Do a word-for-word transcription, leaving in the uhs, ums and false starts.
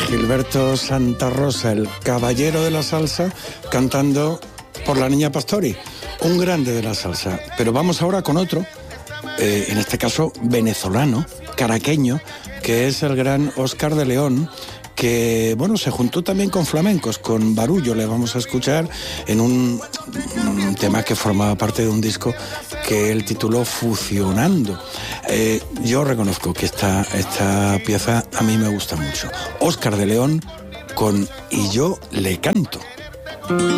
Gilberto Santa Rosa, el caballero de la salsa, cantando por la Niña Pastori, un grande de la salsa. Pero vamos ahora con otro, eh, en este caso venezolano, caraqueño, que es el gran Óscar de León, que, bueno, se juntó también con flamencos, con Barullo. Le vamos a escuchar en un, un tema que formaba parte de un disco que él tituló Fusionando. Eh, yo reconozco que esta, esta pieza a mí me gusta mucho. Óscar de León con Y yo le canto.